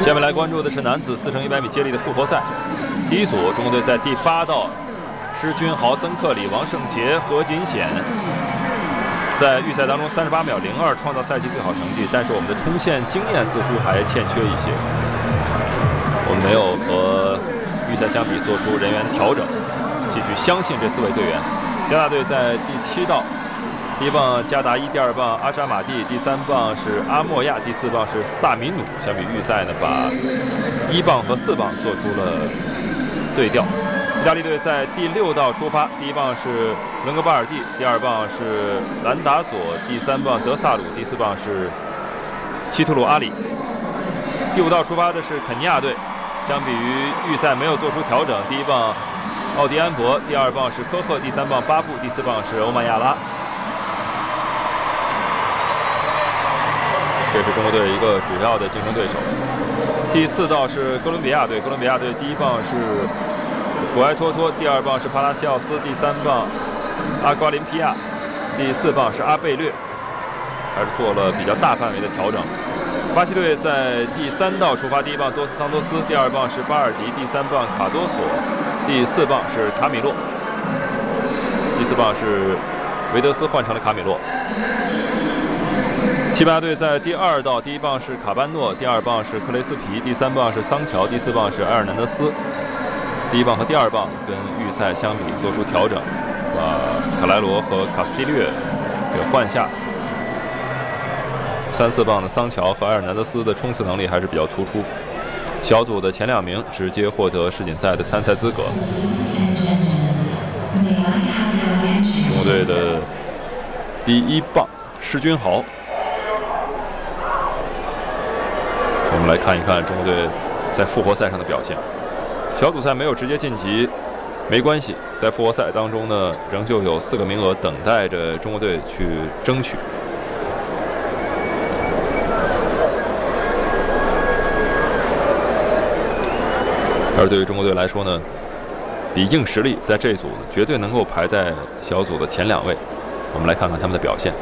下面来关注的是男子4乘100米接力的复活赛。第一组，中国队在第8道，施君豪、曾克里、王胜杰、何锦显在预赛当中38秒02创造赛季最好成绩，但是我们的冲线经验似乎还欠缺一些，我们没有和预赛相比做出人员调整，继续相信这4位队员。加拿大队在第7道。第1棒加达伊，第2棒阿扎马蒂，第3棒是阿莫亚，第4棒是萨米努。相比预赛呢，把1棒和4棒做出了对调。意大利队在第6道出发，第1棒是伦格巴尔蒂，第2棒是兰达佐，第3棒德萨鲁，第4棒是希图鲁阿里。第5道出发的是肯尼亚队，相比于预赛没有做出调整，第1棒奥迪安博，第2棒是科赫，第3棒巴布，第4棒是欧曼亚拉。这是中国队一个主要的竞争对手。第4道是哥伦比亚队，哥伦比亚队第1棒是古埃托托，第2棒是帕拉西奥斯，第3棒阿瓜林皮亚，第4棒是阿贝略，还是做了比较大范围的调整。巴西队在第3道出发，第1棒多斯桑多斯，第2棒是巴尔迪，第3棒卡多索，第4棒是卡米洛，第4棒是维德斯换成了卡米洛。西班牙队在第2道，第1棒是卡班诺，第2棒是克雷斯皮，第3棒是桑乔，第4棒是埃尔南德斯。第1棒和第2棒跟预赛相比做出调整，把卡莱罗和卡斯蒂略给换下。3、4棒的桑乔和埃尔南德斯的冲刺能力还是比较突出。小组的前2名直接获得世锦赛的参赛资格。中国队的第1棒施君豪。我们来看一看中国队在复活赛上的表现。小组赛没有直接晋级，没关系，在复活赛当中呢，仍旧有4个名额等待着中国队去争取。而对于中国队来说呢，比硬实力在这一组绝对能够排在小组的前2位。我们来看看他们的表现。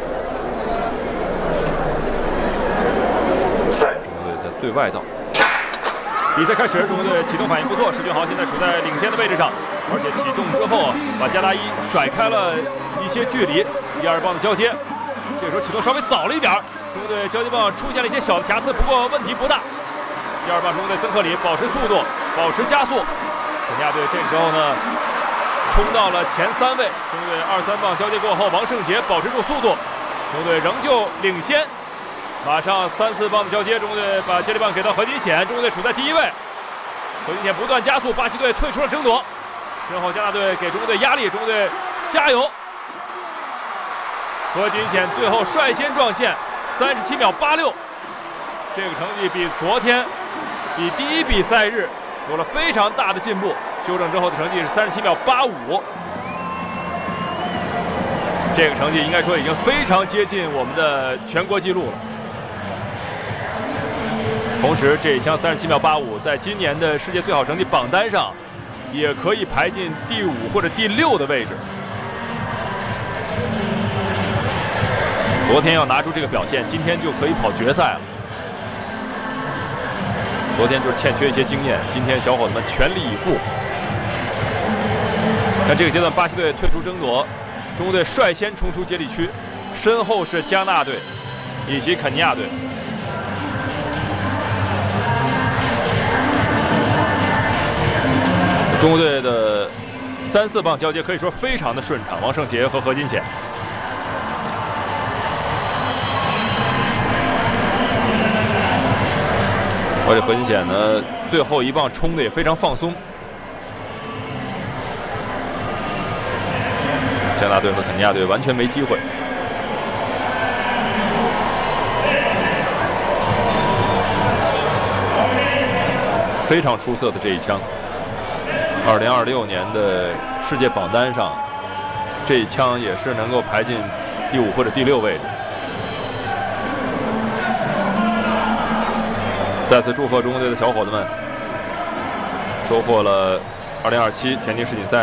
最外道，比赛开始，中国队启动反应不错，施君豪现在处在领先的位置上，而且启动之后把加达伊甩开了一些距离。第2棒的交接，这个时候启动稍微早了一点，中国队交接棒出现了一些小的瑕疵，不过问题不大。第2棒中国队曾克里保持速度，保持加速。肯尼亚队这个时候呢冲到了前3位，中国队2、3棒交接过后，王胜杰保持住速度，中国队仍旧领先。马上3、4棒的交接，中国队把接力棒给到何锦显，中国队处在第1位。何锦显不断加速，巴西队退出了争夺。身后加拿大队给中国队压力，中国队加油！何锦显最后率先撞线，37秒86，这个成绩比昨天、比第1比赛日有了非常大的进步。修正之后的成绩是37秒85，这个成绩应该说已经非常接近我们的全国纪录了。同时，这一枪37秒85，在今年的世界最好成绩榜单上，也可以排进第5或者第6的位置。昨天要拿出这个表现，今天就可以跑决赛了。昨天就是欠缺一些经验，今天小伙子们全力以赴。看这个阶段，巴西队退出争夺，中国队率先冲出接力区，身后是加纳队以及肯尼亚队。中国队的3、4棒交接可以说非常的顺畅，王胜杰和何锦显。而且何锦显呢，最后1棒冲的也非常放松。加拿大队和肯尼亚队完全没机会。非常出色的这一枪。2026年的世界榜单上，这一枪也是能够排进第5或者第6位置。再次祝贺中国队的小伙子们，收获了2027田径世锦赛